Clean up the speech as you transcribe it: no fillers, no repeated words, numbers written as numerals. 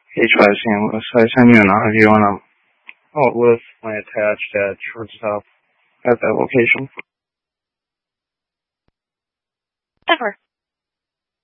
H5 St. Louis. I send you an if you want to list my attached at shortstop at that location. Ever.